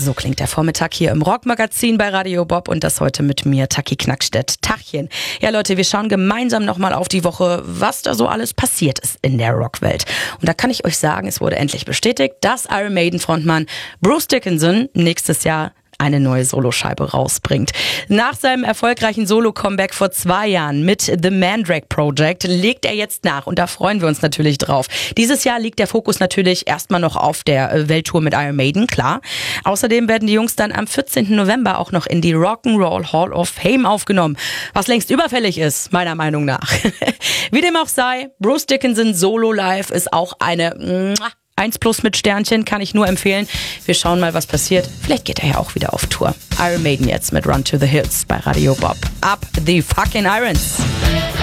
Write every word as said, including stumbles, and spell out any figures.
So klingt der Vormittag hier im Rockmagazin bei Radio Bob und das heute mit mir, Taki Knackstedt. Tachchen. Ja Leute, wir schauen gemeinsam nochmal auf die Woche, was da so alles passiert ist in der Rockwelt. Und da kann ich euch sagen, es wurde endlich bestätigt, dass Iron Maiden Frontmann Bruce Dickinson nächstes Jahr eine neue Soloscheibe rausbringt. Nach seinem erfolgreichen Solo-Comeback vor zwei Jahren mit The Mandrake Project legt er jetzt nach und da freuen wir uns natürlich drauf. Dieses Jahr liegt der Fokus natürlich erstmal noch auf der Welttour mit Iron Maiden, klar. Außerdem werden die Jungs dann am vierzehnten November auch noch in die Rock'n'Roll Hall of Fame aufgenommen, was längst überfällig ist, meiner Meinung nach. Wie dem auch sei, Bruce Dickinson Solo Live ist auch eine eins plus mit Sternchen, kann ich nur empfehlen. Wir schauen mal, was passiert. Vielleicht geht er ja auch wieder auf Tour. Iron Maiden jetzt mit Run to the Hills bei Radio Bob. Up the fucking Irons!